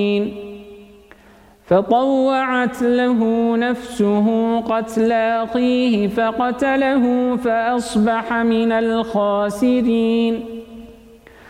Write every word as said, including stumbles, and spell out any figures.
فطوعت له نفسه قتل أخيه فقتله فأصبح من الخاسرين.